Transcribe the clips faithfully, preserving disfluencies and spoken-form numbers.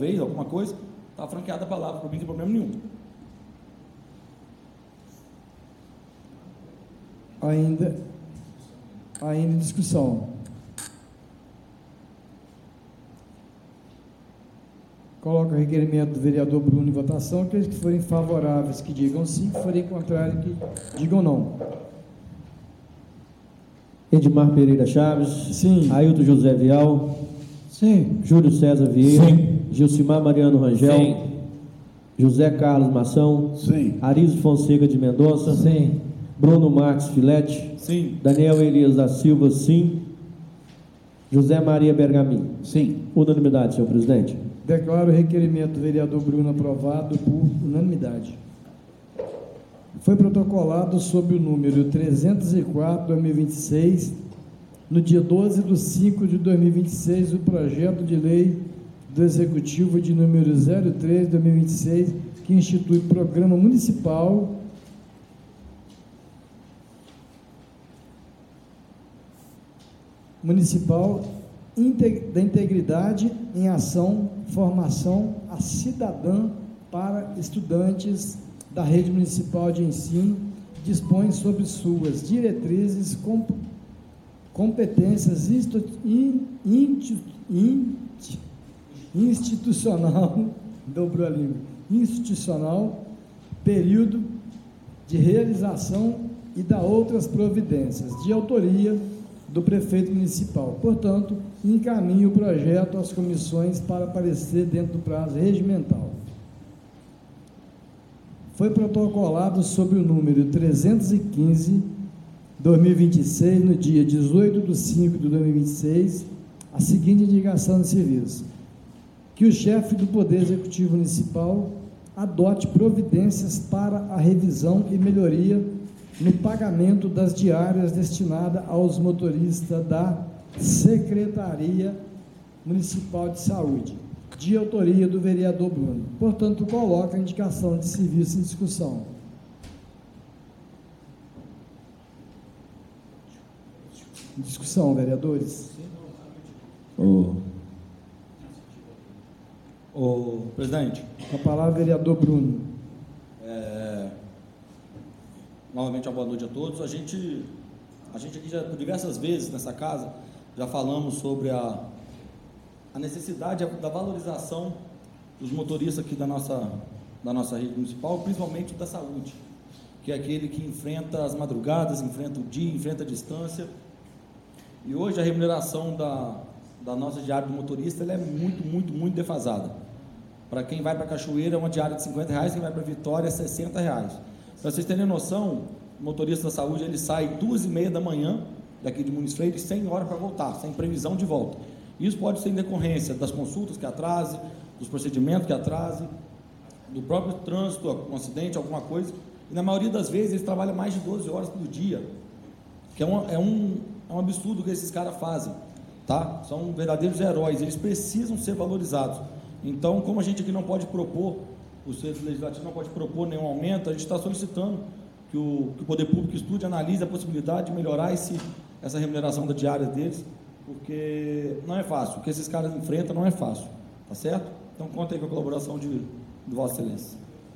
talvez, alguma coisa, está franqueada a palavra, para mim não tem problema nenhum. Ainda, ainda em discussão. Coloca o requerimento do vereador Bruno em votação. Aqueles que forem favoráveis que digam sim, que forem contrários que digam não. Edmar Pereira Chaves. Sim. Ailton José Vial. Sim. Júlio César Vieira. Sim. Gilcimar Mariano Rangel. Sim. José Carlos Mação. Sim. Arizio Fonseca de Mendonça. Sim. Bruno Marques Filete. Sim. Daniel Elias da Silva, sim. José Maria Bergamin. Sim. Unanimidade, senhor presidente. Declaro o requerimento do vereador Bruno aprovado por unanimidade. Foi protocolado sob o número trezentos e quatro, dois mil e vinte e seis, no dia doze de cinco de dois mil e vinte e seis, o projeto de lei do Executivo de número zero três, dois mil e vinte e seis, que institui Programa Municipal Municipal da Integridade em Ação, Formação a Cidadã para estudantes da Rede Municipal de Ensino, dispõe sobre suas diretrizes, comp competências institu in, in, in, institucional, dobrou a língua, institucional, período de realização e da outras providências, de autoria do prefeito municipal. Portanto, encaminho o projeto às comissões para parecer dentro do prazo regimental. Foi protocolado sob o número trezentos e quinze, dois mil e vinte e seis, no dia dezoito de cinco de dois mil e vinte e seis, a seguinte indicação de serviço: que o chefe do Poder Executivo Municipal adote providências para a revisão e melhoria no pagamento das diárias destinadas aos motoristas da Secretaria Municipal de Saúde, de autoria do vereador Bruno. Portanto, coloca a indicação de serviço em discussão. Em discussão, vereadores. Ô, ô, presidente. Com a palavra, vereador Bruno. É, novamente, uma boa noite a todos. A gente, a gente aqui já, por diversas vezes nessa casa, já falamos sobre a, a necessidade da valorização dos motoristas aqui da nossa, da nossa rede municipal, principalmente da saúde, que é aquele que enfrenta as madrugadas, enfrenta o dia, enfrenta a distância. E hoje a remuneração da, da nossa diária do motorista ela é muito, muito, muito defasada. Para quem vai para Cachoeira é uma diária de cinquenta reais, quem vai para Vitória é sessenta reais. Para vocês terem noção, o motorista da saúde ele sai duas e meia da manhã daqui de Muniz Freire, sem hora para voltar, sem previsão de volta. Isso pode ser em decorrência das consultas que atrase, dos procedimentos que atrase, do próprio trânsito, um acidente, alguma coisa. E na maioria das vezes eles trabalham mais de doze horas por dia, que é, uma, é, um, é um absurdo que esses caras fazem, tá? São verdadeiros heróis, eles precisam ser valorizados. Então, como a gente aqui não pode propor, o Centro Legislativo não pode propor nenhum aumento, a gente está solicitando que o, que o Poder Público estude, analise a possibilidade de melhorar esse, essa remuneração da diária deles, porque não é fácil, o que esses caras enfrentam não é fácil, tá certo? Então, conta aí com a colaboração de, de Vossa Excelência.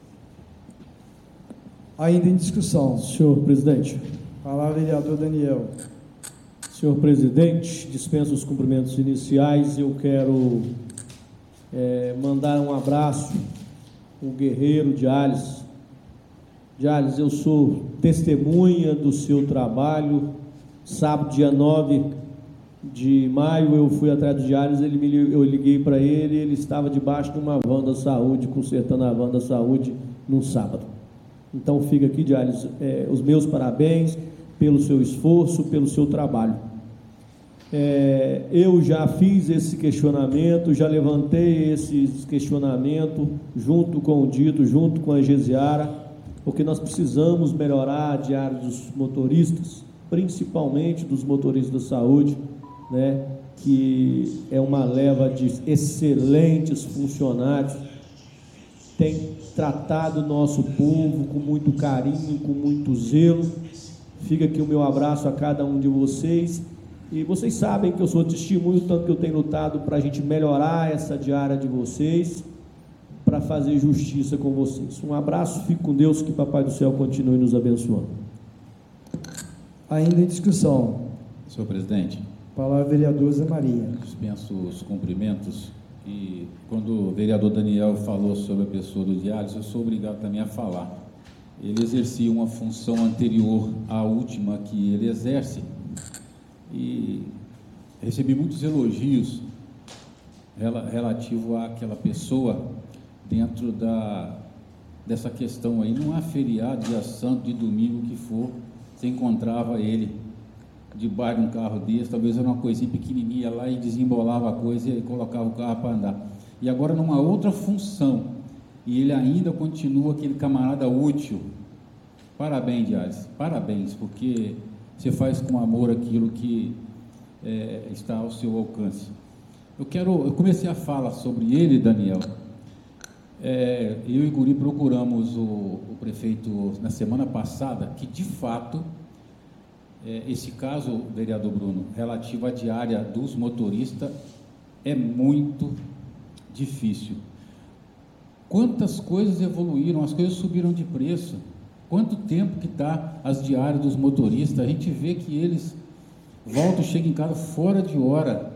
Ainda em discussão. Senhor presidente. Palavra, vereador Daniel. Senhor presidente, dispenso os cumprimentos iniciais. Eu quero é, mandar um abraço ao guerreiro Diales. Diales, eu sou testemunha do seu trabalho. Sábado, dia nove de maio, eu fui atrás do Diales, ele me, eu liguei para ele, ele estava debaixo de uma van da saúde, consertando a van da saúde num sábado. Então fica aqui, Diales, é, os meus parabéns pelo seu esforço, pelo seu trabalho. É, eu já fiz esse questionamento, já levantei esse questionamento junto com o Dito, junto com a Gesiara, porque nós precisamos melhorar a diária dos motoristas, principalmente dos motoristas da saúde, né, que é uma leva de excelentes funcionários, tem tratado o nosso povo com muito carinho, com muito zelo. Fica aqui o meu abraço a cada um de vocês E vocês sabem que eu sou testemunho, tanto que eu tenho lutado para a gente melhorar essa diária de vocês, para fazer justiça com vocês. Um abraço, fique com Deus, que Papai do Céu continue nos abençoando. Ainda em discussão. Senhor presidente. Palavra vereador Zé Maria. Dispenso os cumprimentos e quando o vereador Daniel falou sobre a pessoa do diálise, eu sou obrigado também a falar. Ele exercia uma função anterior à última que ele exerce e recebi muitos elogios relativo àquela pessoa dentro da, dessa questão aí. Não há feriado, dia santo, de domingo que for, você encontrava ele debaixo de um carro desse, talvez era uma coisinha pequenininha lá e desembolava a coisa e colocava o carro para andar. E agora numa outra função, e ele ainda continua aquele camarada útil. Parabéns, Dias, parabéns, porque você faz com amor aquilo que é, está ao seu alcance. Eu quero, eu comecei a falar sobre ele, Daniel. É, eu e Guri procuramos o, o prefeito na semana passada, que de fato é, esse caso, vereador Bruno, relativo à diária dos motoristas, é muito difícil. Quantas coisas evoluíram, as coisas subiram de preço, quanto tempo que está as diárias dos motoristas, a gente vê que eles voltam, chegam em casa fora de hora,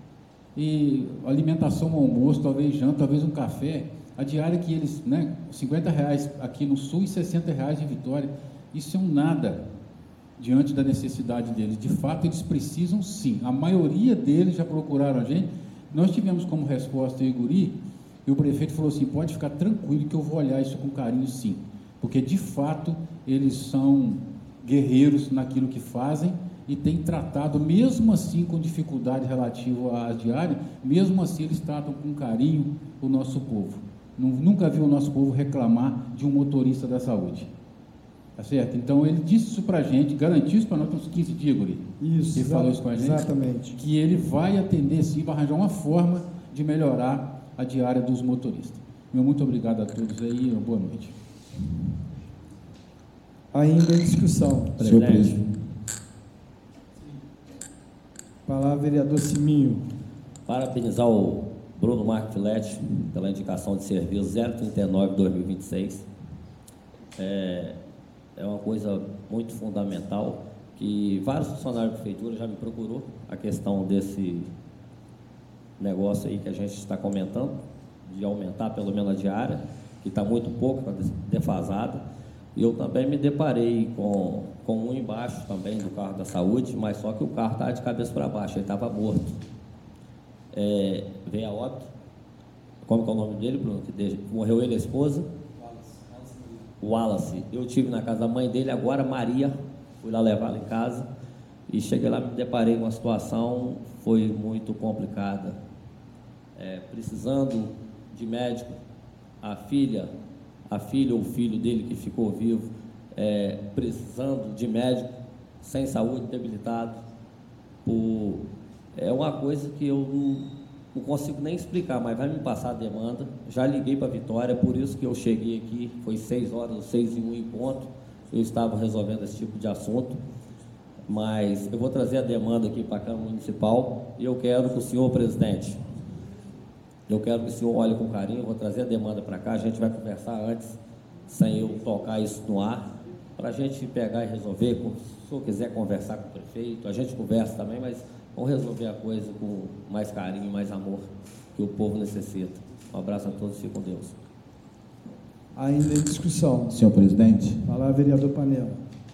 e alimentação, almoço, talvez janta, talvez um café, a diária que eles, né, cinquenta reais aqui no Sul e sessenta reais em Vitória, isso é um nada diante da necessidade deles. De fato, eles precisam sim, a maioria deles já procuraram a gente. Nós tivemos como resposta o Iguri, e o prefeito falou assim, pode ficar tranquilo que eu vou olhar isso com carinho sim, porque de fato eles são guerreiros naquilo que fazem e têm tratado, mesmo assim com dificuldade relativa à diária, mesmo assim eles tratam com carinho o nosso povo. Nunca vi o nosso povo reclamar de um motorista da saúde. Tá certo? Então ele disse isso para a gente, garantiu isso para nós uns quinze dias, Guri. Isso, ele falou isso com a gente. Exatamente. Que ele vai atender sim, vai arranjar uma forma de melhorar a diária dos motoristas. Meu muito obrigado a todos aí, uma boa noite. Ainda em discussão. Senhor presidente. Palavra vereador Siminho. Parabenizar o Bruno Marco Filete pela indicação de serviço zero trinta e nove barra dois mil e vinte e seis. É, é uma coisa muito fundamental, que vários funcionários da prefeitura já me procurou a questão desse negócio aí que a gente está comentando, de aumentar pelo menos a diária, que está muito pouco, está defasada. E eu também me deparei com, com um embaixo também do carro da saúde, mas só que o carro estava de cabeça para baixo, ele estava morto. É, veio a óbito, como que é o nome dele, Bruno? Que deixa, morreu ele e a esposa? Wallace. Eu tive na casa da mãe dele, agora Maria, fui lá levá-la em casa e cheguei lá, me deparei com uma situação, foi muito complicada. É, precisando de médico, a filha, a filha ou o filho dele que ficou vivo, é, precisando de médico, sem saúde, debilitado, por, é uma coisa que eu não, não consigo nem explicar, mas vai me passar a demanda. Já liguei para a Vitória, por isso que eu cheguei aqui, foi seis horas, seis e um em ponto, eu estava resolvendo esse tipo de assunto, mas eu vou trazer a demanda aqui para a Câmara Municipal e eu quero que o senhor presidente, eu quero que o senhor olhe com carinho, eu vou trazer a demanda para cá, a gente vai conversar antes, sem eu tocar isso no ar, para a gente pegar e resolver. Se o senhor quiser conversar com o prefeito, a gente conversa também, mas vamos resolver a coisa com mais carinho e mais amor que o povo necessita. Um abraço a todos, fiquem com Deus. Ainda em discussão. Senhor presidente. Palavra vereador Panela.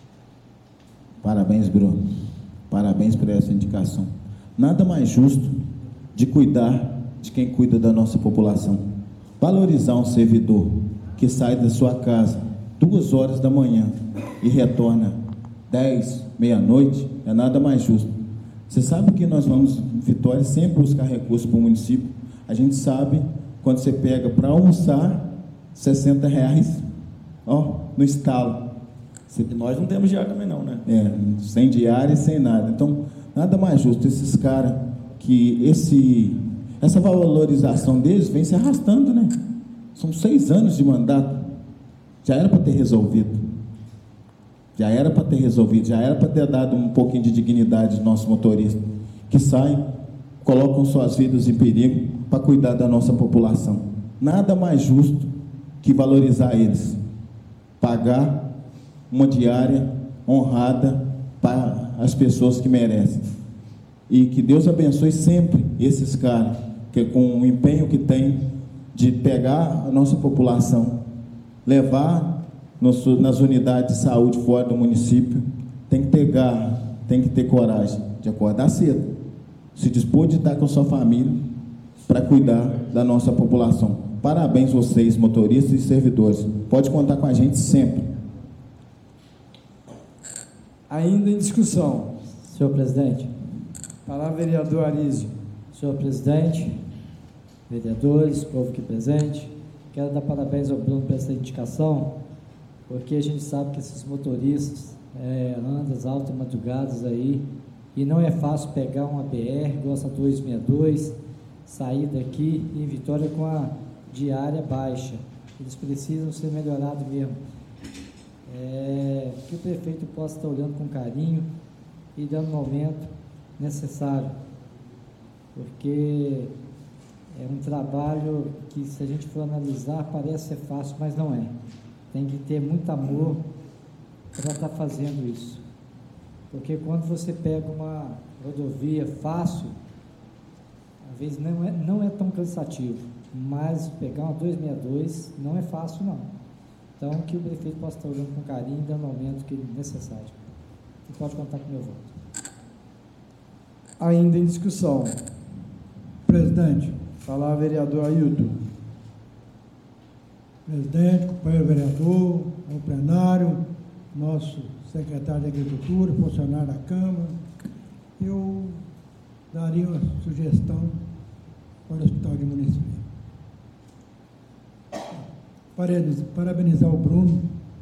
Parabéns, Bruno. Parabéns por essa indicação. Nada mais justo de cuidar de quem cuida da nossa população. Valorizar um servidor que sai da sua casa duas horas da manhã e retorna dez, meia-noite, é nada mais justo. Você sabe que nós vamos, em Vitória, sempre buscar recursos para o município. A gente sabe, quando você pega para almoçar, sessenta reais, ó, no estalo. Você... E nós não temos diária também não, né? É, sem diária e sem nada. Então, nada mais justo. Esses caras, que esse, essa valorização deles vem se arrastando, né? São seis anos de mandato. Já era para ter resolvido. Já era para ter resolvido, já era para ter dado um pouquinho de dignidade aos nossos motoristas, que saem, colocam suas vidas em perigo para cuidar da nossa população. Nada mais justo que valorizar eles. Pagar uma diária honrada para as pessoas que merecem. E que Deus abençoe sempre esses caras, que com o empenho que tem de pegar a nossa população, levar nas unidades de saúde fora do município, tem que pegar, tem que ter coragem de acordar cedo, se dispor de estar com a sua família para cuidar da nossa população. Parabéns vocês, motoristas e servidores. Pode contar com a gente sempre. Ainda em discussão. Senhor presidente. Palavra vereador Arísio. Senhor presidente, vereadores, povo aqui presente, quero dar parabéns ao Bruno por essa indicação, porque a gente sabe que esses motoristas é, andam às altas madrugadas aí, e não é fácil pegar uma B R, gosta duzentos e sessenta e dois, sair daqui em Vitória com a diária baixa. Eles precisam ser melhorados mesmo. É, que o prefeito possa estar olhando com carinho e dando o aumento necessário, porque é um trabalho que, se a gente for analisar, parece ser fácil, mas não é. Tem que ter muito amor para estar fazendo isso, porque quando você pega uma rodovia fácil, às vezes não é, não é tão cansativo, mas pegar uma duzentos e sessenta e dois não é fácil não. Então, que o prefeito possa estar olhando com carinho e dando o aumento que é necessário. E pode contar com o meu voto. Ainda em discussão. Presidente. Palavra vereador Ailton. Presidente, companheiro vereador, ao plenário, nosso secretário de Agricultura, funcionário da Câmara, eu daria uma sugestão para o Hospital de Município. Parabenizar o Bruno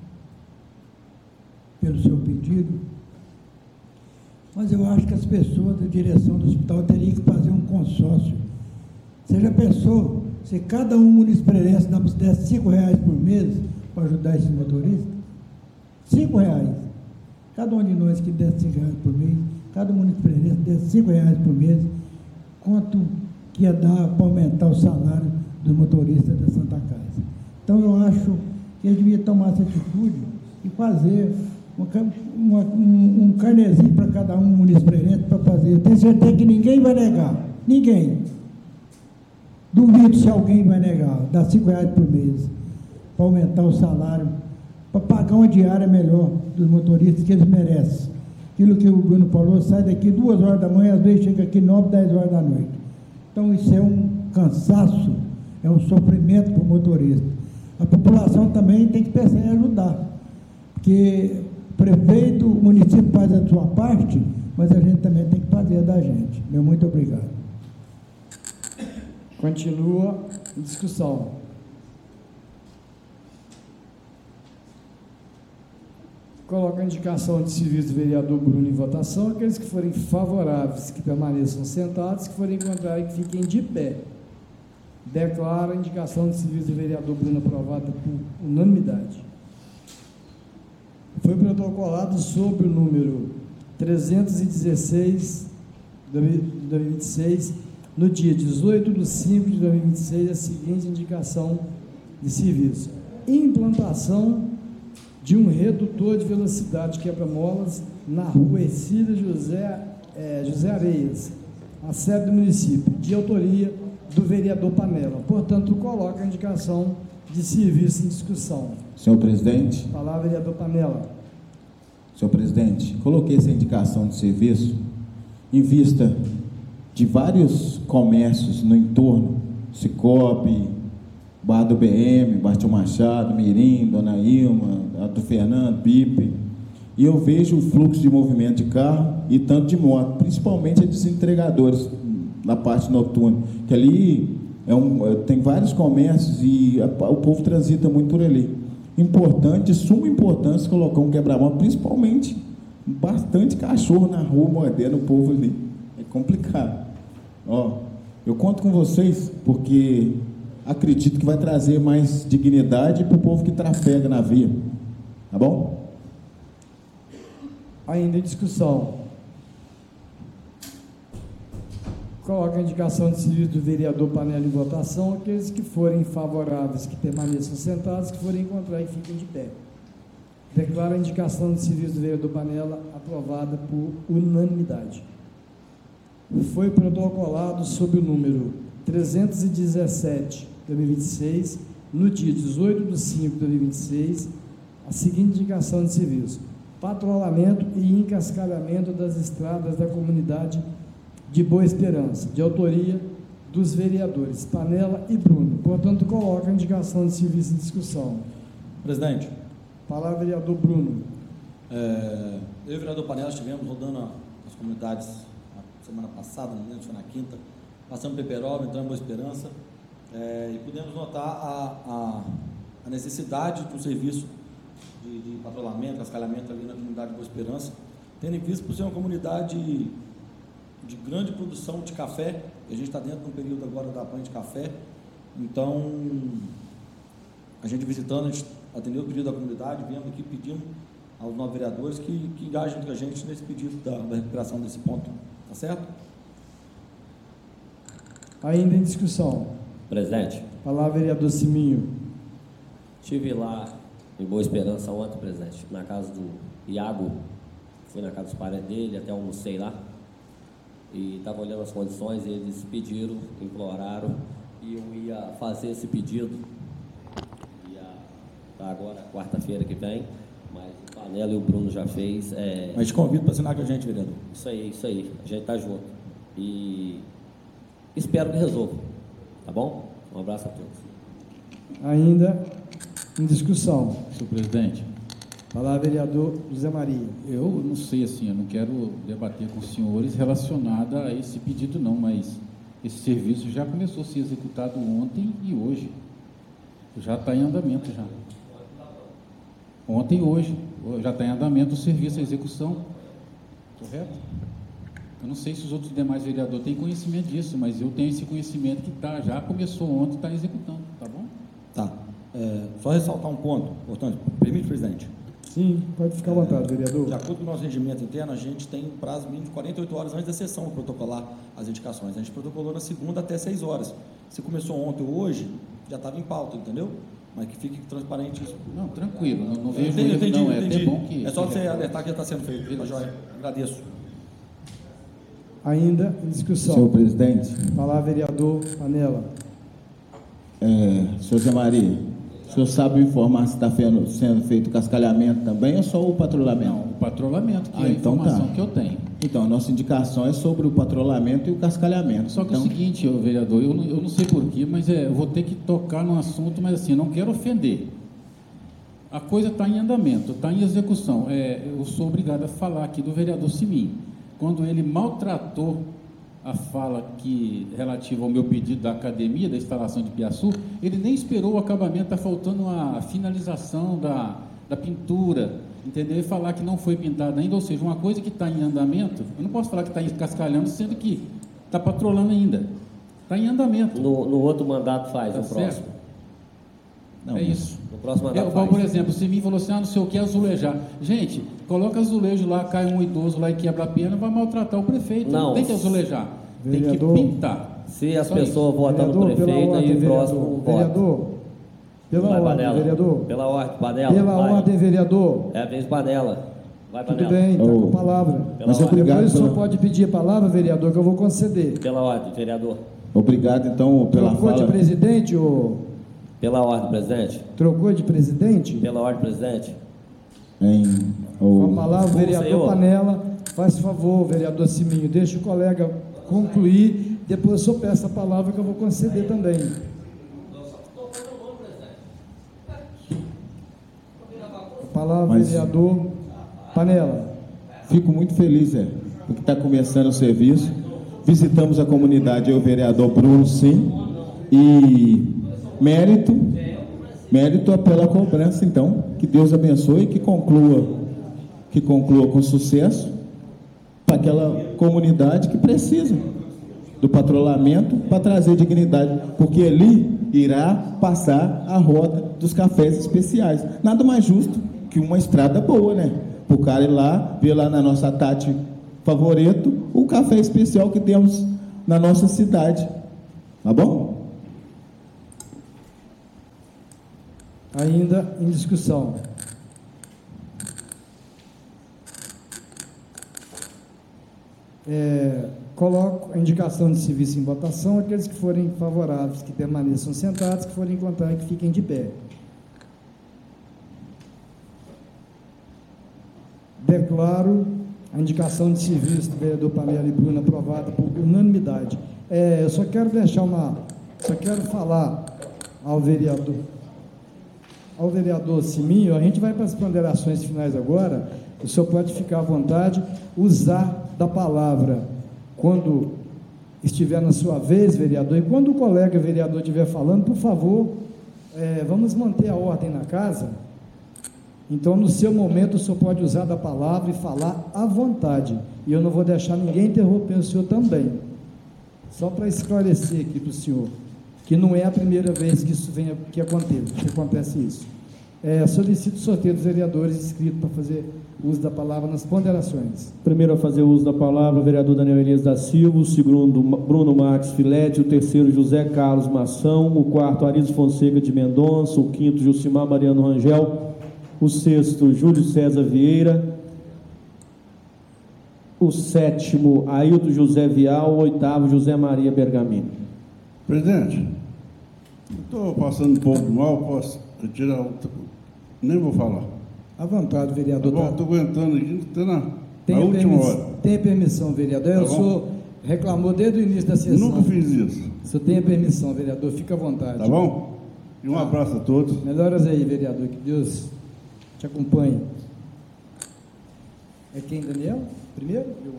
pelo seu pedido, mas eu acho que as pessoas da direção do hospital teriam que fazer um consórcio. Você já pensou se cada um municipairense desse cinco reais por mês para ajudar esses motoristas? Cinco reais. Cada um de nós que desse cinco reais por mês, cada municipairense desse cinco reais por mês, quanto que ia dar para aumentar o salário dos motoristas da Santa Casa? Então, eu acho que ele devia tomar essa atitude e fazer uma, uma, um, um carnezinho para cada um municipairense para fazer. Tenho certeza que ninguém vai negar. Ninguém. Duvido se alguém vai negar. Dar cinco reais por mês para aumentar o salário, para pagar uma diária melhor dos motoristas que eles merecem. Aquilo que o Bruno falou, sai daqui duas horas da manhã, às vezes chega aqui nove, dez horas da noite. Então, isso é um cansaço, é um sofrimento para o motorista. A população também tem que pensar em ajudar, porque o prefeito, o município faz a sua parte, mas a gente também tem que fazer a da gente. Meu muito obrigado. Continua em discussão. Coloco a indicação de serviço do vereador Bruno em votação. Aqueles que forem favoráveis, que permaneçam sentados, que forem contrários, que fiquem de pé. Declaro a indicação de serviço do vereador Bruno aprovada por unanimidade. Foi protocolado sobre o número trezentos e dezesseis de dois mil e vinte e seis, no dia dezoito de cinco de dois mil e vinte e seis, a seguinte indicação de serviço: implantação de um redutor de velocidade quebra-molas na rua Ercílio José, é, José Areias, a sede do município, de autoria do vereador Panela. Portanto, coloca a indicação de serviço em discussão. Senhor presidente. Palavra, vereador Panela. Senhor presidente, coloquei essa indicação de serviço em vista de vários comércios no entorno, Cicobi, Bar do B M, Bartol Machado, Mirim, Dona Ilma, a do Fernando, Pipe, e eu vejo o fluxo de movimento de carro e tanto de moto, principalmente dos entregadores na parte noturna, que ali é um, tem vários comércios e a, o povo transita muito por ali. Importante, de suma importância, colocar um quebra-mola, principalmente bastante cachorro na rua, mordendo o povo ali. É complicado. Ó, eu conto com vocês, porque acredito que vai trazer mais dignidade para o povo que trafega na via. Tá bom? Ainda em discussão. Coloco a indicação de serviço do vereador Panela em votação. Aqueles que forem favoráveis, que permaneçam sentados, que forem contrários, que fiquem de pé. Declaro a indicação de serviço do vereador Panela aprovada por unanimidade. Foi protocolado sob o número trezentos e dezessete, dois mil e vinte e seis, no dia dezoito de cinco de dois mil e vinte e seis, a seguinte indicação de serviço: patrulhamento e encascalhamento das estradas da comunidade de Boa Esperança, de autoria dos vereadores Panela e Bruno. Portanto, coloca a indicação de serviço em discussão. Presidente. Palavra, vereador Bruno. É, eu e o vereador Panela estivemos rodando a, as comunidades a semana passada, não lembro se foi na quinta, passamos Peperova, entramos em Boa Esperança, é, e pudemos notar a, a, a necessidade do serviço de, de patrulhamento, cascalhamento ali na comunidade de Boa Esperança, tendo em vista por ser uma comunidade de grande produção de café, e a gente está dentro de um período agora da banha de café, então a gente visitando, a gente atendeu o pedido da comunidade, viemos aqui pedindo aos novos vereadores que, que engajem com a gente nesse pedido da, da recuperação desse ponto, tá certo? Ainda em discussão. Presidente. Palavra, vereador Siminho. Estive lá em Boa Esperança ontem, presidente, na casa do Iago, fui na casa dos parentes dele, até almocei lá, e estava olhando as condições, eles pediram, imploraram, e eu ia fazer esse pedido, ia tá agora, quarta-feira que vem, mas o Panela e o Bruno já fez. É... Mas te convido para assinar com a gente, vereador. Isso aí, isso aí, a gente está junto, e espero que resolva, tá bom? Um abraço a todos. Ainda em discussão. Senhor presidente. Palavra, vereador José Maria. Eu não sei, assim, eu não quero debater com os senhores relacionado a esse pedido, não, mas esse serviço já começou a ser executado ontem e hoje. Já está em andamento, já. Ontem e hoje. Já está em andamento o serviço, a execução. Correto? Eu não sei se os outros demais vereadores têm conhecimento disso, mas eu tenho esse conhecimento que tá, já começou ontem e está executando, tá bom? Tá. É, só ressaltar um ponto importante. Permite, presidente? Sim, pode ficar à vontade, vereador. De acordo com o nosso regimento interno, a gente tem um prazo mínimo de quarenta e oito horas antes da sessão para protocolar as indicações. A gente protocolou na segunda até seis horas. Se começou ontem ou hoje, já estava em pauta, entendeu? Mas que fique transparente isso. Não, tranquilo, não, não vejo entendi, erro, entendi, não, é entendi. até bom que... É só que você é. alertar que já está sendo feito, tá joia? Agradeço. Ainda em discussão. Senhor presidente. Palavra, vereador Panela. É, senhor Zé Maria, o senhor sabe informar se está sendo feito o cascalhamento também ou só o patrulhamento? Não, o patrulhamento, que Ah, é a então informação tá. que eu tenho. Então, a nossa indicação é sobre o patrulhamento e o cascalhamento. Só que então, é o seguinte, ô, vereador, eu não, eu não sei porquê, mas é, eu vou ter que tocar no assunto, mas assim, eu não quero ofender. A coisa está em andamento, está em execução. É, eu sou obrigado a falar aqui do vereador Siminho. Quando ele maltratou a fala que, relativa ao meu pedido da academia, da instalação de Piaçu, ele nem esperou o acabamento, está faltando a finalização da, da pintura, entendeu? E falar que não foi pintado ainda, ou seja, uma coisa que está em andamento, eu não posso falar que está cascalhando, sendo que está patrolando ainda. Está em andamento. No, no outro mandato faz, Tá no certo? próximo. não, É isso. No próximo É, mandato igual, faz. por exemplo, se mim falou assim, ah, não sei o que, azulejar. Gente, coloca azulejo lá, cai um idoso lá e quebra a perna, vai maltratar o prefeito. Não, Não. tem que azulejar, Vereador. tem que pintar. Se as Só pessoas votam no Vereador, pela prefeito, ordem, aí o vereador. próximo vota. Vereador, pela Vai, ordem, Panela. vereador. Pela ordem, Panela. Pela vai. ordem, vereador. É a vez Panela. Vai, Tudo Panela. bem, está Ô, com a palavra. Pela mas ordem. obrigado Depois o senhor pela, pode pedir a palavra, vereador, que eu vou conceder. Pela ordem, vereador. obrigado, então, pela Trocou de fala. presidente, ô? Pela ordem, presidente. Trocou de presidente? Pela ordem, presidente. Em, Com o, a palavra, Desculpa, vereador senhor. Panela. Faz favor, vereador Siminho, deixa o colega concluir. Depois o senhor peça a palavra que eu vou conceder também. A palavra, Mas- vereador Panela. Fico muito feliz, é, porque está começando o serviço. Visitamos a comunidade, eu, o vereador Bruno, sim. E mérito, mérito é pela cobrança, então. Que Deus abençoe e que conclua, que conclua com sucesso para aquela comunidade que precisa do patrulhamento para trazer dignidade, porque ali irá passar a roda dos cafés especiais. Nada mais justo que uma estrada boa, né? para o cara ir lá, ver lá na nossa Tati Favoreto o café especial que temos na nossa cidade. Tá bom? Ainda em discussão. É, coloco a indicação de serviço em votação. Aqueles que forem favoráveis, que permaneçam sentados, que forem contrários, que fiquem de pé. Declaro a indicação de serviço do vereador Pamela e Bruno aprovada por unanimidade. É, eu só quero deixar uma... Só quero falar ao vereador... Ao vereador Siminho, a gente vai para as ponderações finais agora. O senhor pode ficar à vontade, usar da palavra quando estiver na sua vez, vereador, e quando o colega vereador estiver falando, por favor, é, vamos manter a ordem na casa. Então, no seu momento, o senhor pode usar da palavra e falar à vontade, e eu não vou deixar ninguém interromper o senhor também. Só para esclarecer aqui para o senhor, que não é a primeira vez que isso venha, que acontece, que acontece isso. É, solicito o sorteio dos vereadores inscritos para fazer uso da palavra nas ponderações. Primeiro a fazer uso da palavra, o vereador Daniel Elias da Silva, o segundo, Bruno Marques Filete, o terceiro, José Carlos Mação, o quarto, Arizo Fonseca de Mendonça, o quinto, Jucimar Mariano Rangel, o sexto, Júlio César Vieira, o sétimo, Ailton José Vial, o oitavo, José Maria Bergamini. Presidente, estou passando um pouco mal, posso retirar o... Nem vou falar. À vontade, vereador. Tá estou aguentando aqui, está na, Tem na última permiss... hora. Tem permissão, vereador. Tá Eu sou... reclamou desde o início da sessão. Nunca fiz isso. O senhor tem a permissão, vereador. Fica à vontade. Tá bom? E um abraço a todos. Melhoras aí, vereador. Que Deus te acompanhe. É quem, Daniel? Primeiro? Eu.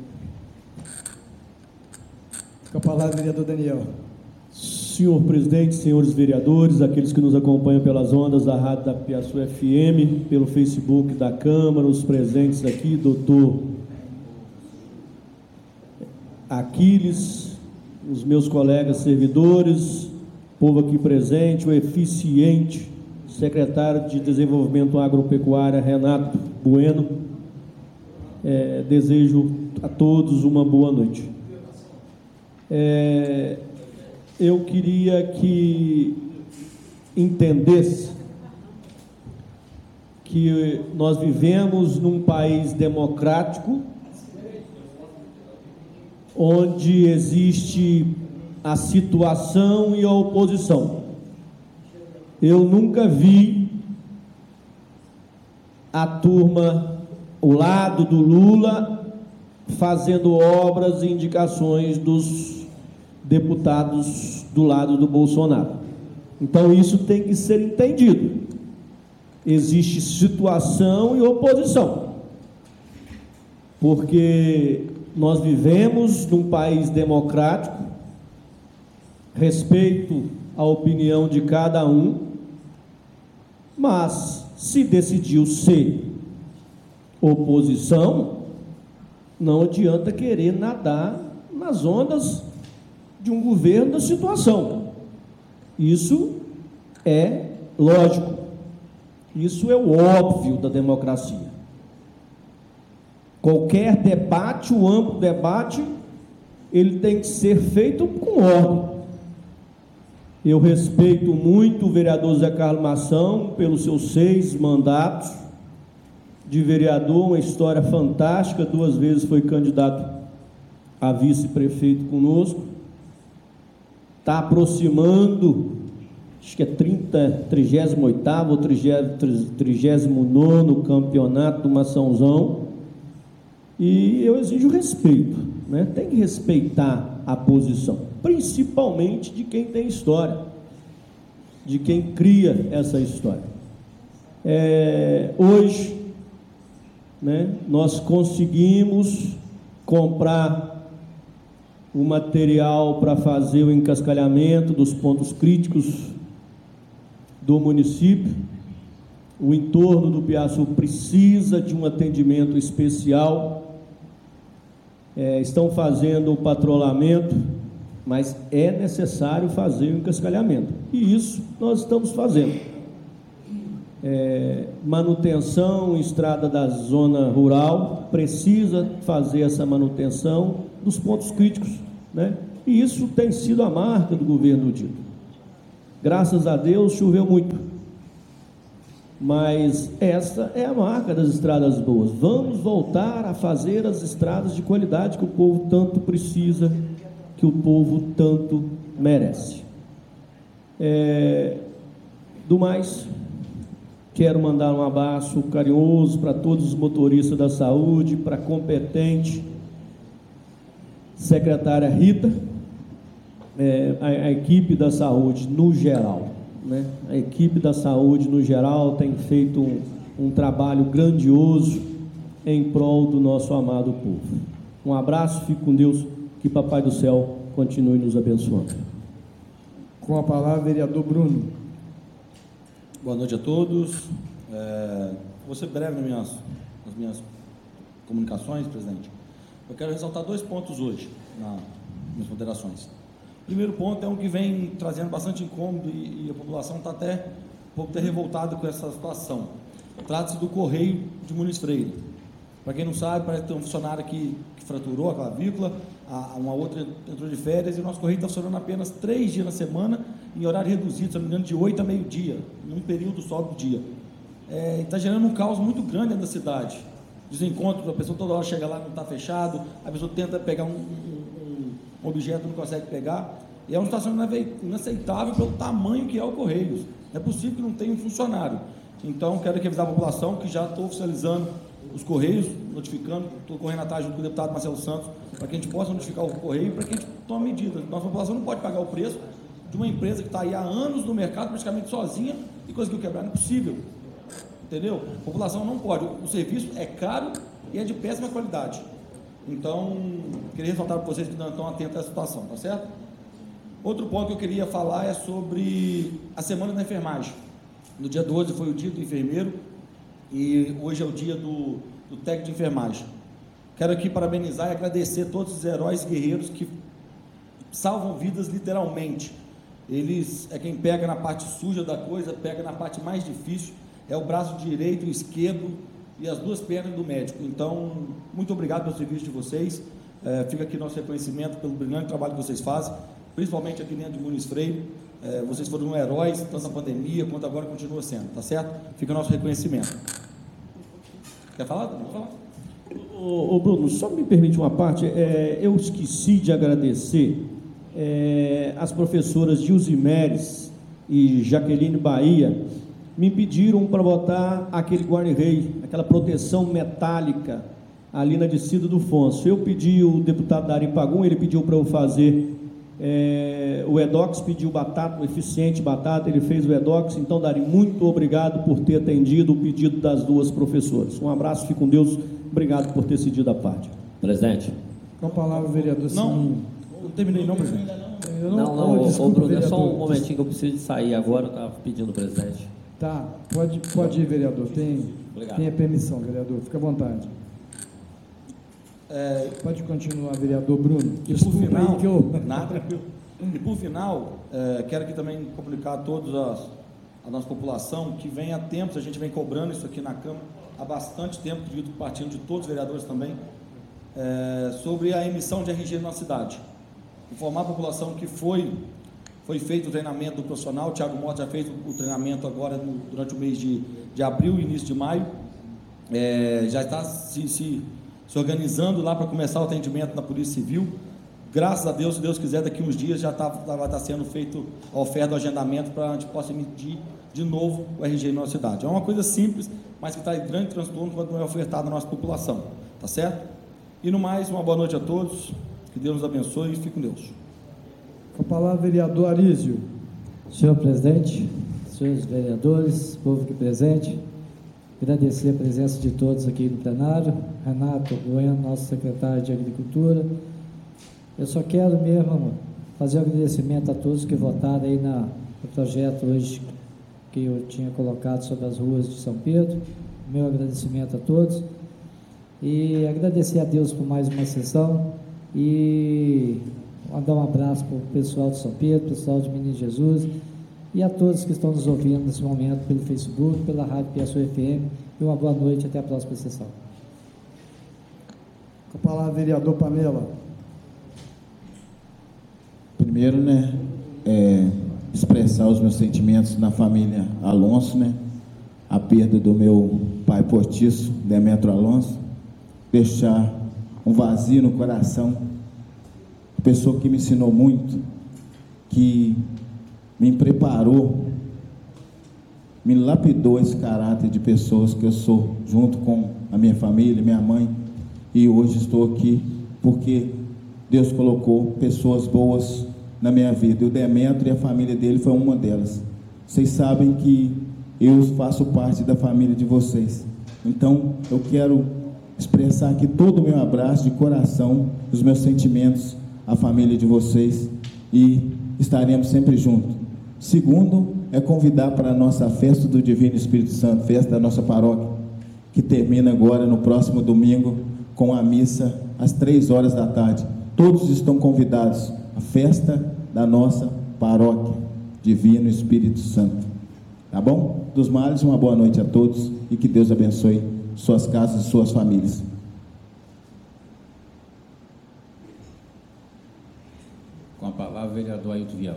Fica a palavra, vereador Daniel. Senhor presidente, senhores vereadores, aqueles que nos acompanham pelas ondas da Rádio da Piaçu F M, pelo Facebook da Câmara, os presentes aqui, doutor Aquiles, os meus colegas servidores, povo aqui presente, o eficiente secretário de Desenvolvimento Agropecuário, Renato Bueno, é, desejo a todos uma boa noite. É, eu queria que entendesse que nós vivemos num país democrático onde existe a situação e a oposição. Eu nunca vi a turma, o lado do Lula, fazendo obras e indicações dos deputados do lado do Bolsonaro. Então isso tem que ser entendido. Existe situação e oposição, porque nós vivemos num país democrático, respeito a opinião de cada um, mas se decidiu ser oposição, não adianta querer nadar nas ondas de um governo da situação. Isso é lógico, isso é o óbvio da democracia. Qualquer debate, o amplo debate, ele tem que ser feito com ordem. Eu respeito muito o vereador Zé Carlos Mação pelos seus seis mandatos de vereador, uma história fantástica, duas vezes foi candidato a vice-prefeito conosco, está aproximando, acho que é trinta, trigésimo oitavo ou trigésimo nono campeonato do Maçãozão, e eu exijo respeito, né? Tem que respeitar a posição, principalmente de quem tem história, de quem cria essa história. É, hoje, né, nós conseguimos comprar o material para fazer o encascalhamento dos pontos críticos do município. O entorno do Piaçu precisa de um atendimento especial. É, estão fazendo o patrulhamento, mas é necessário fazer o encascalhamento, e isso nós estamos fazendo. é, manutenção, estrada da zona rural, precisa fazer essa manutenção dos pontos críticos, né? E isso tem sido a marca do governo Dito. Graças a Deus choveu muito, mas essa é a marca das estradas boas. Vamos voltar a fazer as estradas de qualidade que o povo tanto precisa, que o povo tanto merece. É, do mais, quero mandar um abraço carinhoso para todos os motoristas da saúde, para a competente secretária Rita, é, a, a equipe da saúde no geral, né? A equipe da saúde no geral tem feito um, um trabalho grandioso em prol do nosso amado povo. Um abraço, fique com Deus, que Papai do Céu continue nos abençoando. Com a palavra, vereador Bruno. Boa noite a todos. É, vou ser breve nas minhas, nas minhas comunicações, presidente. Eu quero ressaltar dois pontos hoje, nas minhas moderações. O primeiro ponto é um que vem trazendo bastante incômodo e, e a população está até um pouco até revoltada com essa situação. Trata-se do Correio de Muniz Freire. Para quem não sabe, parece que tem um funcionário que, que fraturou a clavícula, a, uma outra entrou de férias, e o nosso Correio está funcionando apenas três dias na semana, em horário reduzido, se não me engano, de oito a meio-dia, num período só do dia. É, está gerando um caos muito grande dentro da cidade. Desencontros, a pessoa toda hora chega lá, não está fechado, a pessoa tenta pegar um, um, um objeto, não consegue pegar, e é uma situação inaceitável pelo tamanho que é o Correios. Não é possível que não tenha um funcionário. Então, quero aqui avisar a população que já estou oficializando os Correios, notificando, estou correndo atrás junto com o deputado Marcelo Santos, para que a gente possa notificar o Correio, para que a gente tome medidas. Nossa população não pode pagar o preço de uma empresa que está aí há anos no mercado, praticamente sozinha, e conseguiu quebrar. Não é possível. Entendeu? A população não pode. O serviço é caro e é de péssima qualidade. Então, queria ressaltar para vocês que não estão atentos a essa situação, tá certo? Outro ponto que eu queria falar é sobre a Semana da Enfermagem. No dia doze foi o dia do enfermeiro e hoje é o dia do, do técnico de enfermagem. Quero aqui parabenizar e agradecer todos os heróis guerreiros que salvam vidas literalmente. Eles é quem pega na parte suja da coisa, pega na parte mais difícil, é o braço direito, o esquerdo e as duas pernas do médico. Então, muito obrigado pelo serviço de vocês, é, fica aqui nosso reconhecimento pelo brilhante trabalho que vocês fazem, principalmente aqui dentro de Muniz Freire. É, vocês foram heróis, tanto na pandemia quanto agora continua sendo, tá certo? Fica o nosso reconhecimento. Quer falar? Não vou falar. Ô, ô Bruno, só me permite uma parte, é, eu esqueci de agradecer é, as professoras Gilze Meres e Jaqueline Bahia, me pediram para botar aquele guarda-rei, aquela proteção metálica ali na descida do Fonso. Eu pedi, o deputado Dari Pagum, ele pediu para eu fazer, é, o Edox pediu batata, o eficiente batata, ele fez o Edox. Então, Dari, muito obrigado por ter atendido o pedido das duas professoras. Um abraço, fique com Deus, obrigado por ter cedido a parte. Presidente. Com a palavra, vereador Não, Sininho. não terminei não, presidente. Eu Não, não, oh, ô, desculpa, ô, Bruno, é vereador. só um momentinho que eu preciso de sair agora, eu estava pedindo, presidente. Tá, pode, pode ir, vereador. Tem, Obrigado. tem a permissão, vereador. Fica à vontade. É, Pode continuar, vereador Bruno. E por Desculpa final, aí que eu... nada, tranquilo. E por final, é, quero aqui também comunicar a todos as, a nossa população que vem há tempos, a gente vem cobrando isso aqui na Câmara há bastante tempo, devido partindo de todos os vereadores também, é, sobre a emissão de R G na cidade. Informar a população que foi, foi feito o treinamento do profissional, o Thiago Mota já fez o, o treinamento agora no, durante o mês de, de abril e início de maio, é, já está se, se, se organizando lá para começar o atendimento na Polícia Civil. Graças a Deus, se Deus quiser, daqui uns dias já está vai estar sendo feito a oferta do agendamento para a gente possa emitir de novo o R G na nossa cidade. É uma coisa simples, mas que está em grande transtorno quando não é ofertado à nossa população, tá certo? E no mais, uma boa noite a todos, que Deus nos abençoe e fique com Deus. Com a palavra, vereador Arísio. Senhor presidente, senhores vereadores, povo aqui presente, agradecer a presença de todos aqui no plenário, Renato Bueno, nosso secretário de Agricultura. Eu só quero mesmo fazer um agradecimento a todos que votaram aí na, no projeto hoje que eu tinha colocado sobre as ruas de São Pedro. Meu agradecimento a todos e agradecer a Deus por mais uma sessão e mandar um abraço para o pessoal de São Pedro, pessoal de Menino Jesus e a todos que estão nos ouvindo nesse momento pelo Facebook, pela Rádio P S U F M, e uma boa noite, até a próxima sessão. Com a palavra, vereador Pamela. Primeiro, né, é, expressar os meus sentimentos na família Alonso, né, a perda do meu pai postiço, Demetrio Alonso, deixar um vazio no coração, pessoa que me ensinou muito, que me preparou, me lapidou esse caráter de pessoas que eu sou, junto com a minha família, minha mãe, e hoje estou aqui porque Deus colocou pessoas boas na minha vida, e o Demetrio e a família dele foi uma delas. Vocês sabem que eu faço parte da família de vocês, então eu quero expressar aqui todo o meu abraço de coração, os meus sentimentos à família de vocês, e estaremos sempre juntos. Segundo, é convidar para a nossa festa do Divino Espírito Santo, festa da nossa paróquia, que termina agora no próximo domingo, com a missa às três horas da tarde. Todos estão convidados à festa da nossa paróquia, Divino Espírito Santo. Tá bom? Dos males, uma boa noite a todos, e que Deus abençoe suas casas e suas famílias. Com a palavra, vereador Ailton Viel.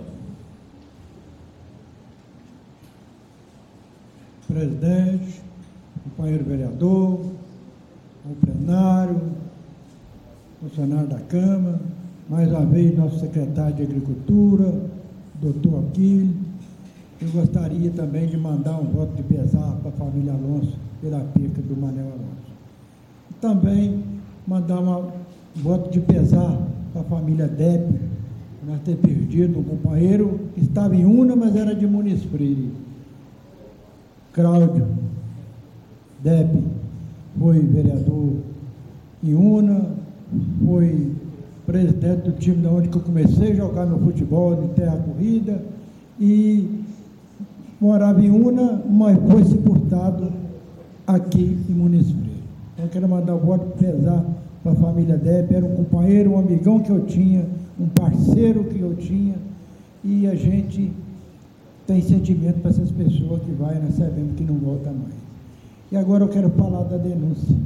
Presidente, companheiro vereador, o plenário, funcionário da Câmara, mais uma vez nosso secretário de Agricultura, doutor Aquílio. Eu gostaria também de mandar um voto de pesar para a família Alonso pela perca do Manel Alonso. Também mandar uma, um voto de pesar para a família Depp, nós ter perdido um companheiro que estava em Una, mas era de Muniz Freire. Cláudio Depp foi vereador em Una, foi presidente do time da onde que eu comecei a jogar no futebol, de terra corrida, e morava em Una, mas foi sepultado aqui em Muniz Freire. Então, eu quero mandar o voto pesar para a família Depp, era um companheiro, um amigão que eu tinha, um parceiro que eu tinha, e a gente tem sentimento para essas pessoas que vai, nós sabemos que não volta mais. E agora eu quero falar da denúncia.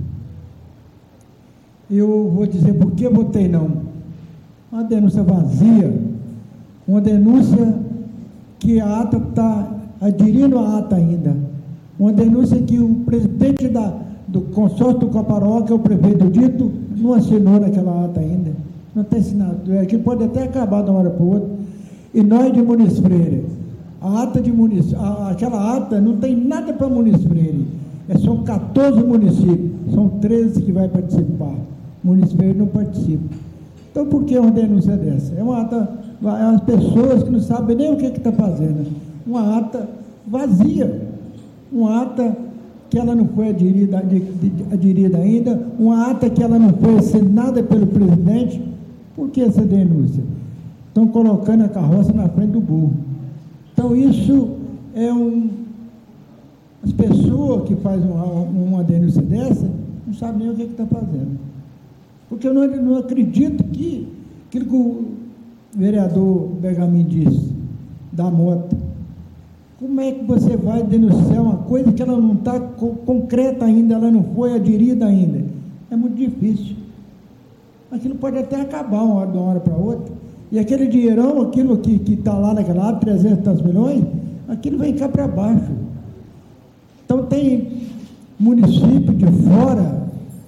Eu vou dizer por que votei não. Uma denúncia vazia, uma denúncia que a ata está aderindo à ata ainda, uma denúncia que o presidente da, do consórcio do Coparoca, o prefeito dito, não assinou naquela ata ainda, não tem assinado, aqui pode até acabar de uma hora para outra, e nós de Muniz Freire, a ata de Muniz, a, aquela ata não tem nada para Muniz Freire, é, são quatorze municípios, são treze que vai participar, Muniz Freire não participa. Então, por que uma denúncia dessa? É uma ata, é as pessoas que não sabem nem o que está fazendo, uma ata vazia, uma ata que ela não foi aderida, aderida ainda, uma ata que ela não foi assinada pelo presidente. Por que essa denúncia? Estão colocando a carroça na frente do burro. Então, isso é um... As pessoas que fazem uma, uma denúncia dessa não sabem nem o que está fazendo. Porque eu não, não acredito que aquilo que o vereador Bergamin disse, da moto. Como é que você vai denunciar uma coisa que ela não está co concreta ainda, ela não foi aderida ainda? É muito difícil. Aquilo pode até acabar uma hora, de uma hora para outra. E aquele dinheirão, aquilo que está lá naquela área, trezentos milhões, aquilo vem cá para baixo. Então tem município de fora,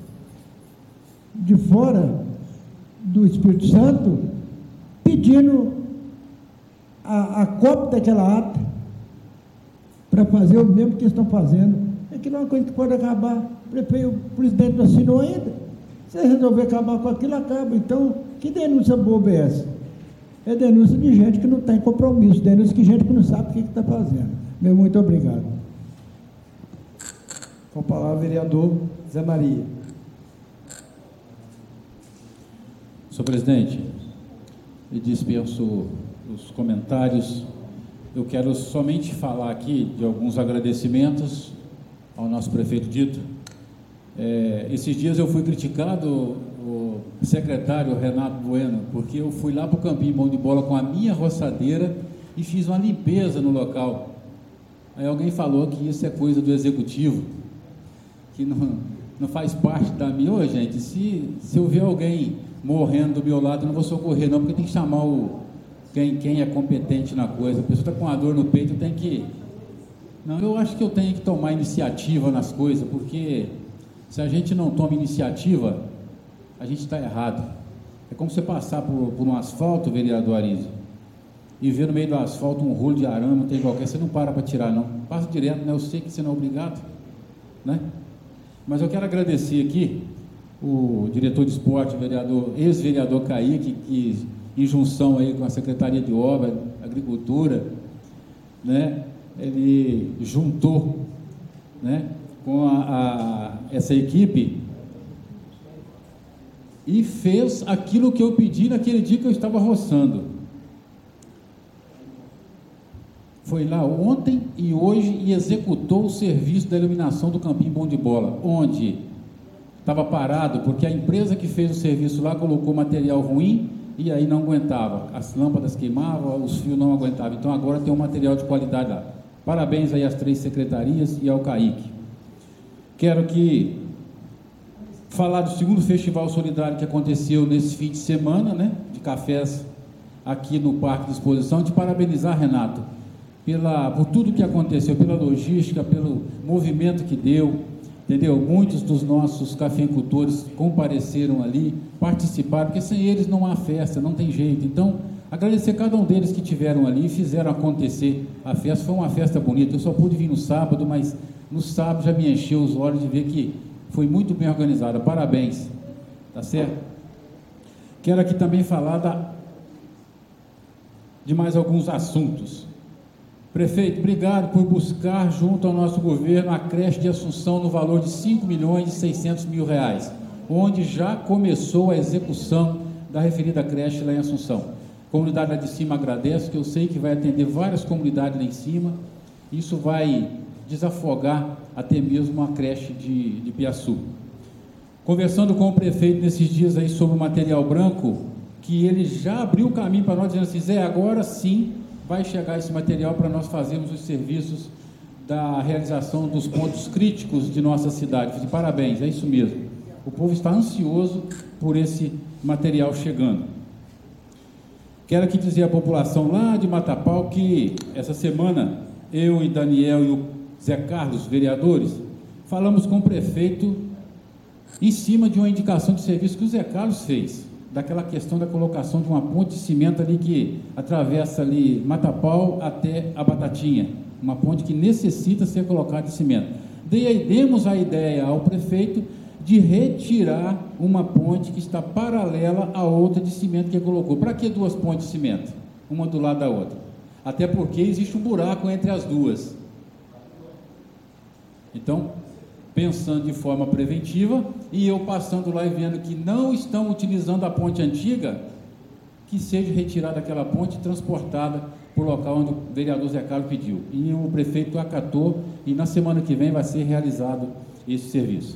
de fora do Espírito Santo, pedindo a, a cópia daquela ata para fazer o mesmo que estão fazendo. Aquilo é uma coisa que pode acabar. O prefeito, o presidente não assinou ainda. Se resolver acabar com aquilo, acaba. Então, que denúncia boba é essa? É denúncia de gente que não tem compromisso, denúncia de gente que não sabe o que está fazendo. Meu muito obrigado. Com a palavra, vereador Zé Maria. Senhor presidente, eu dispenso os comentários. Eu quero somente falar aqui de alguns agradecimentos ao nosso prefeito Dito. É, esses dias eu fui criticado, o secretário Renato Bueno, porque eu fui lá para o campinho bom de bola com a minha roçadeira e fiz uma limpeza no local. Aí alguém falou que isso é coisa do executivo, que não, não faz parte da minha. Ô, gente, se, se eu ver alguém morrendo do meu lado, eu não vou socorrer não, porque tem que chamar o, quem, quem é competente na coisa. A pessoa está com uma dor no peito, tem que... Não, eu acho que eu tenho que tomar iniciativa nas coisas, porque se a gente não toma iniciativa, a gente está errado. É como você passar por, por um asfalto, vereador Arizio, e ver no meio do asfalto um rolo de arame, não tem qualquer, você não para para tirar não, passa direto, né? Eu sei que você não é obrigado, né? Mas eu quero agradecer aqui o diretor de esporte, vereador, ex-vereador Kaique, que em junção aí com a Secretaria de Obra, Agricultura, né? Ele juntou, né, com a, a, essa equipe e fez aquilo que eu pedi naquele dia que eu estava roçando. Foi lá ontem e hoje e executou o serviço da iluminação do Campinho Bom de Bola, onde estava parado porque a empresa que fez o serviço lá colocou material ruim e aí não aguentava, as lâmpadas queimavam, os fios não aguentavam, então agora tem um material de qualidade lá. Parabéns aí às três secretarias e ao Kaique. Quero que falar do segundo festival solidário que aconteceu nesse fim de semana, né, de cafés aqui no Parque de Exposição, de parabenizar, Renato, pela, por tudo que aconteceu, pela logística, pelo movimento que deu, entendeu? Muitos dos nossos cafeicultores compareceram ali, participaram, porque sem eles não há festa, não tem jeito. Então, agradecer a cada um deles que tiveram ali e fizeram acontecer a festa. Foi uma festa bonita. Eu só pude vir no sábado, mas no sábado já me encheu os olhos de ver que foi muito bem organizada. Parabéns, tá certo? Quero aqui também falar da, de mais alguns assuntos. Prefeito, obrigado por buscar junto ao nosso governo a creche de Assunção no valor de cinco milhões e seiscentos mil reais, onde já começou a execução da referida creche lá em Assunção. A comunidade lá de cima agradece, que eu sei que vai atender várias comunidades lá em cima. Isso vai desafogar até mesmo a creche de, de Piaçu. Conversando com o prefeito nesses dias aí sobre o material branco, que ele já abriu o caminho para nós, dizendo assim, Zé, agora sim vai chegar esse material para nós fazermos os serviços da realização dos pontos críticos de nossa cidade. De parabéns, é isso mesmo. O povo está ansioso por esse material chegando. Quero aqui dizer à população lá de Matapau que essa semana eu e Daniel e o Zé Carlos, vereadores, falamos com o prefeito em cima de uma indicação de serviço que o Zé Carlos fez, daquela questão da colocação de uma ponte de cimento ali que atravessa ali Matapau até a Batatinha, uma ponte que necessita ser colocada de cimento. Daí demos a ideia ao prefeito de retirar uma ponte que está paralela à outra de cimento que ele colocou. Para que duas pontes de cimento? Uma do lado da outra. Até porque existe um buraco entre as duas. Então, pensando de forma preventiva, e eu passando lá e vendo que não estão utilizando a ponte antiga, que seja retirada aquela ponte e transportada para o local onde o vereador Zé Carlos pediu. E o prefeito acatou, e na semana que vem vai ser realizado esse serviço.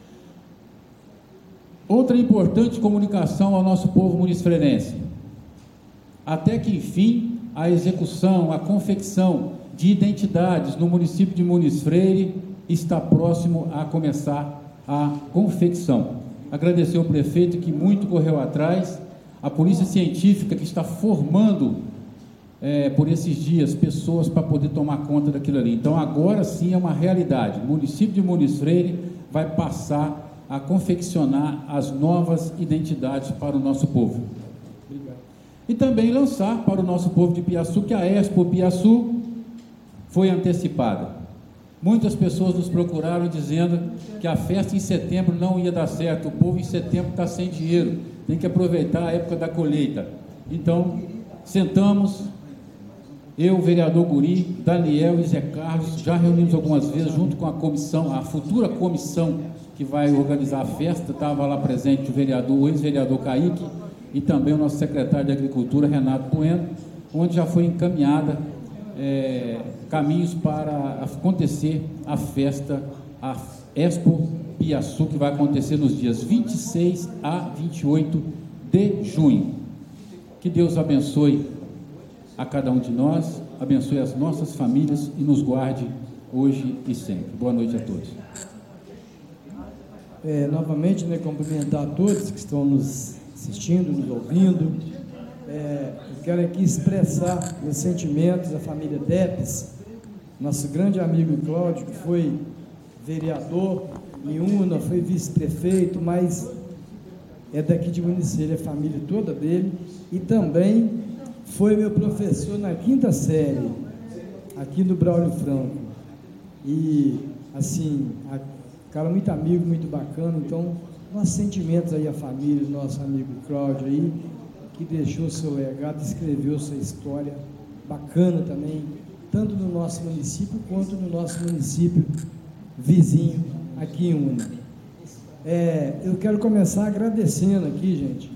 Outra importante comunicação ao nosso povo municifrense. Até que, enfim, a execução, a confecção de identidades no município de Muniz Freire está próximo a começar a confecção. Agradecer ao prefeito que muito correu atrás, a polícia científica que está formando é, por esses dias pessoas para poder tomar conta daquilo ali. Então agora sim é uma realidade. O município de Muniz Freire vai passar a confeccionar as novas identidades para o nosso povo. Obrigado. E também lançar para o nosso povo de Piaçu que a Expo Piaçu foi antecipada. Muitas pessoas nos procuraram dizendo que a festa em setembro não ia dar certo, o povo em setembro está sem dinheiro, tem que aproveitar a época da colheita. Então, sentamos, eu, o vereador Guri, Daniel e Zé Carlos, já reunimos algumas vezes junto com a comissão, a futura comissão que vai organizar a festa, estava lá presente o vereador, o ex-vereador Kaique e também o nosso secretário de Agricultura, Renato Bueno, onde já foi encaminhada É, caminhos para acontecer a festa, a Expo Piaçu, que vai acontecer nos dias vinte e seis a vinte e oito de junho. Que Deus abençoe a cada um de nós, abençoe as nossas famílias e nos guarde hoje e sempre. Boa noite a todos. É, novamente, né, cumprimentar a todos que estão nos assistindo, nos ouvindo. É, eu quero aqui expressar meus sentimentos à família Depes, nosso grande amigo Cláudio, que foi vereador em Una, foi vice-prefeito, mas é daqui de Município, é a família toda dele, e também foi meu professor na quinta série, aqui no Braulio Franco. E, assim, a, cara muito amigo, muito bacana. Então, nossos sentimentos aí à família, do nosso amigo Cláudio aí, que deixou seu legado, escreveu sua história bacana também, tanto no nosso município quanto no nosso município vizinho, aqui em Una. É, eu quero começar agradecendo aqui, gente,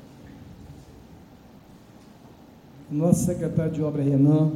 o nosso secretário de obra, Renan,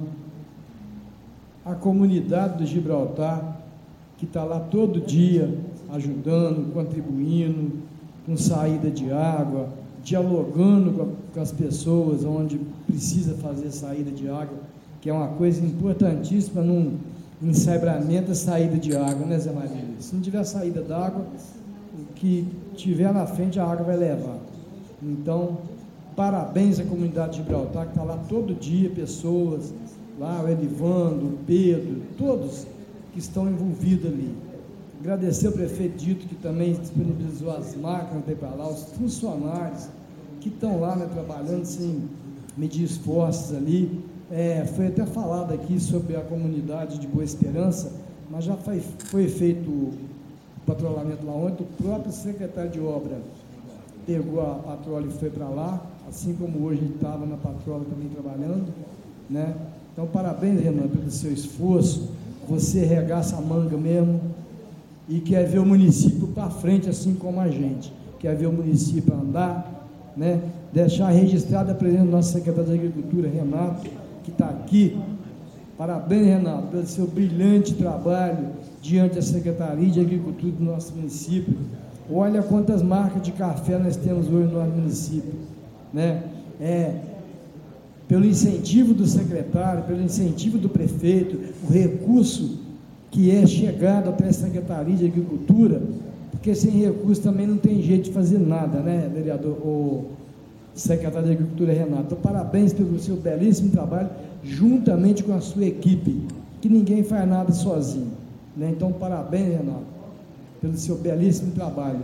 a comunidade do Gibraltar, que está lá todo dia, ajudando, contribuindo, com saída de água, dialogando com, a, com as pessoas onde precisa fazer saída de água, que é uma coisa importantíssima num ensabramento, a saída de água, né, Zé Maria? Se não tiver saída d'água, o que tiver na frente a água vai levar. Então, parabéns à comunidade de Gibraltar, que está lá todo dia, pessoas, lá o Elivando, o Pedro, todos que estão envolvidos ali. Agradecer ao prefeito Dito, que também disponibilizou as máquinas para lá, os funcionários que estão lá, né, trabalhando sem medir esforços ali. É, foi até falado aqui sobre a comunidade de Boa Esperança, mas já foi, foi feito o patrulhamento lá ontem. O próprio secretário de obra pegou a patrola e foi para lá, assim como hoje ele estava na patrola também trabalhando, né? Então, parabéns, Renan, pelo seu esforço. Você regaça a manga mesmo e quer ver o município para frente, assim como a gente. Quer ver o município andar, né? Deixar registrada a presença do nosso secretário de Agricultura, Renato, que está aqui. Parabéns, Renato, pelo seu brilhante trabalho diante da Secretaria de Agricultura do nosso município. Olha quantas marcas de café nós temos hoje no nosso município, né? É, pelo incentivo do secretário, pelo incentivo do prefeito, o recurso que é chegado até a Secretaria de Agricultura, porque sem recurso também não tem jeito de fazer nada, né, vereador, o secretário de Agricultura, Renato? Então, parabéns pelo seu belíssimo trabalho, juntamente com a sua equipe, que ninguém faz nada sozinho, né? Então, parabéns, Renato, pelo seu belíssimo trabalho.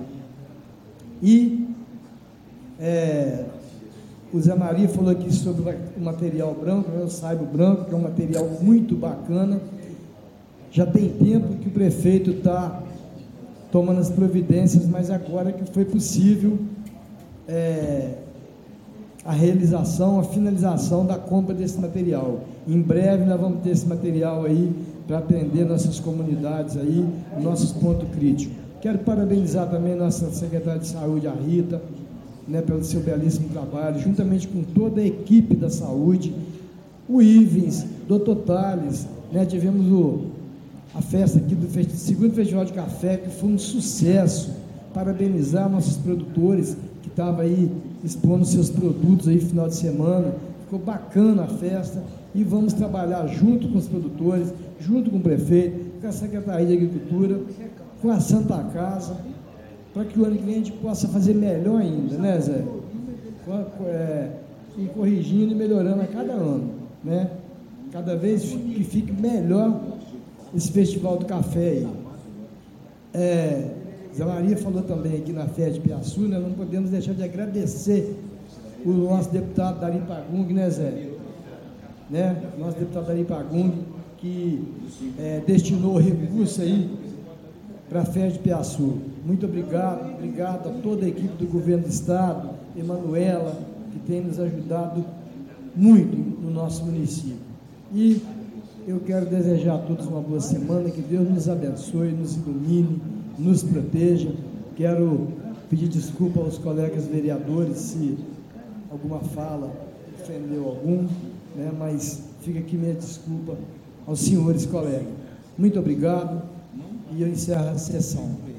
E é, o Zé Maria falou aqui sobre o material branco, né, o Saibo Branco, que é um material muito bacana. Já tem tempo que o prefeito está tomando as providências, mas agora que foi possível é, a realização, a finalização da compra desse material. Em breve nós vamos ter esse material aí para atender nossas comunidades aí, nossos pontos críticos. Quero parabenizar também nossa secretária de saúde, a Rita, né, pelo seu belíssimo trabalho, juntamente com toda a equipe da saúde, o Ivens, doutor Tales, né, tivemos o, a festa aqui do festi- segundo Festival de Café, que foi um sucesso. Parabenizar nossos produtores, que estavam aí expondo seus produtos aí no final de semana, ficou bacana a festa, e vamos trabalhar junto com os produtores, junto com o prefeito, com a Secretaria de Agricultura, com a Santa Casa, para que o ano que vem a gente possa fazer melhor ainda, né, Zé? É, e corrigindo e melhorando a cada ano, né? Cada vez que fique melhor esse Festival do Café aí. É, Zé Maria falou também aqui na festa de Piaçu, né? Não podemos deixar de agradecer o nosso deputado Dari Pagung, né, Zé? Né? Nosso deputado Dari Pagung, que é, destinou recurso aí para a festa de Piaçu. Muito obrigado, obrigado a toda a equipe do governo do estado, Emanuela, que tem nos ajudado muito no nosso município. E eu quero desejar a todos uma boa semana, que Deus nos abençoe, nos ilumine, nos proteja. Quero pedir desculpa aos colegas vereadores se alguma fala ofendeu algum, né, mas fica aqui minha desculpa aos senhores colegas. Muito obrigado e eu encerro a sessão.